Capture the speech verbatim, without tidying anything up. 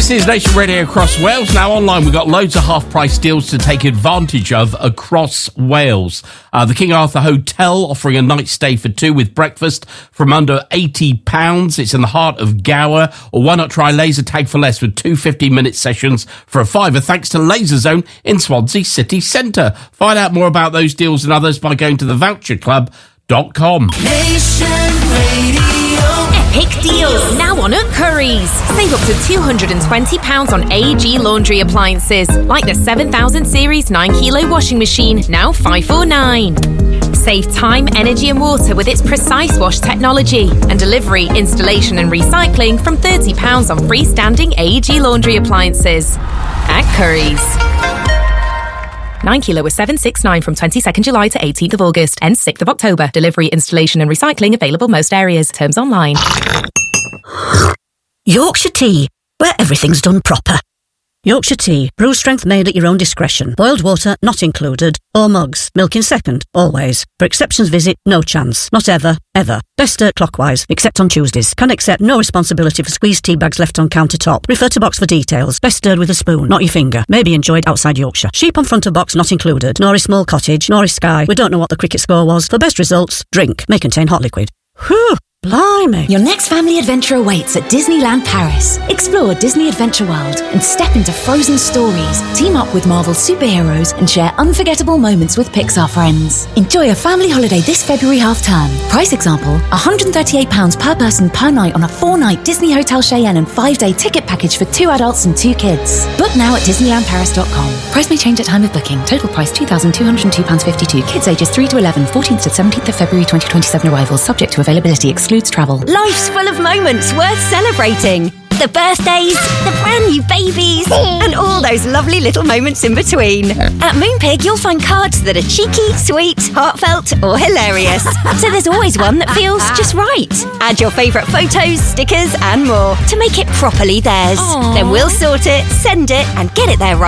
This is Nation Radio across Wales. Now online, we've got loads of half-price deals to take advantage of across Wales. Uh, the King Arthur Hotel offering a night stay for two with breakfast from under eighty pounds. It's in the heart of Gower. Or why not try laser tag for less with two fifteen-minute sessions for a fiver thanks to Laser Zone in Swansea City Centre. Find out more about those deals and others by going to the voucher club dot com. Nation Radio. Epic deals now on at Currys. Save up to two hundred twenty pounds on A E G laundry appliances, like the seven thousand series nine kilo washing machine, now five four nine. Save time, energy and water with its Precise Wash technology, and delivery, installation and recycling from thirty pounds on freestanding A E G laundry appliances. At Currys. nine kilo was seven six nine from twenty-second July to eighteenth of August. Ends sixth of October. Delivery, installation and recycling available most areas. Terms online. Yorkshire Tea, where everything's done proper. Yorkshire Tea, brew strength made at your own discretion. Boiled water not included. Or mugs. Milk in second, always. For exceptions visit, no chance. Not ever, ever. Best stir clockwise, except on Tuesdays. Can accept no responsibility for squeezed tea bags left on countertop. Refer to box for details. Best stirred with a spoon, not your finger. May be enjoyed outside Yorkshire. Sheep on front of box not included. Norris Small Cottage, Norris Sky. We don't know what the cricket score was. For best results, drink. May contain hot liquid. Whew! Blimey. Your next family adventure awaits at Disneyland Paris. Explore Disney Adventure World and step into frozen stories. Team up with Marvel superheroes and share unforgettable moments with Pixar friends. Enjoy a family holiday this February half-term. Price example, one hundred thirty-eight pounds per person per night on a four-night Disney Hotel Cheyenne and five-day ticket package for two adults and two kids. Book now at disneyland paris dot com. Price may change at time of booking. Total price two thousand two hundred two pounds fifty-two. Kids ages three to eleven, fourteenth to seventeenth of February twenty twenty-seven arrivals. Subject to availability. Excludes travel. Life's full of moments worth celebrating. The birthdays, the brand new babies, and all those lovely little moments in between. At Moonpig, you'll find cards that are cheeky, sweet, heartfelt, or hilarious. So there's always one that feels just right. Add your favourite photos, stickers, and more to make it properly theirs. Aww. Then we'll sort it, send it, and get it there right.